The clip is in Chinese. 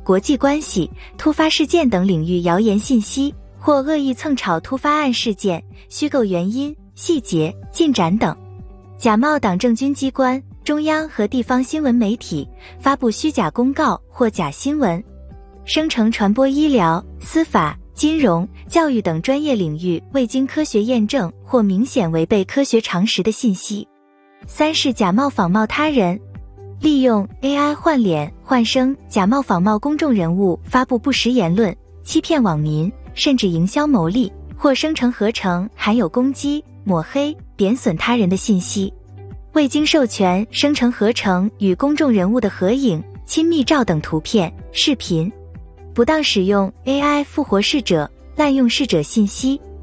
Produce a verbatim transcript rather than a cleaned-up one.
国际关系、突发事件等领域谣言信息，或恶意蹭炒突发案事件、虚构原因、细节、进展等。假冒党政军机关、中央和地方新闻媒体发布虚假公告或假新闻，生成传播医疗、司法、金融、教育等专业领域未经科学验证或明显违背科学常识的信息。三是假冒仿冒他人，利用 A I 换脸、换声，假冒仿冒公众人物发布不实言论，欺骗网民，甚至营销牟利，或生成合成含有攻击、抹黑、贬损他人的信息。未经授权生成合成与公众人物的合影、亲密照等图片、视频，不当使用 A I 复活逝者，滥用逝者信息，